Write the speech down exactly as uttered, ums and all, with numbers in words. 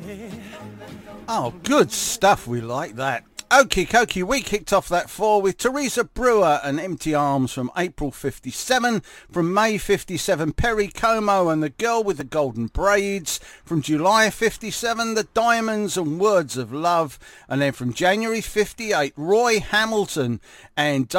Oh, good stuff. We like that. Okie dokie, we kicked off that four with Teresa Brewer and Empty Arms from April fifty-seven. From May fifty-seven, Perry Como and the Girl with the Golden Braids. From July fifty-seven, The Diamonds and Words of Love. And then from January fifty-eight, Roy Hamilton and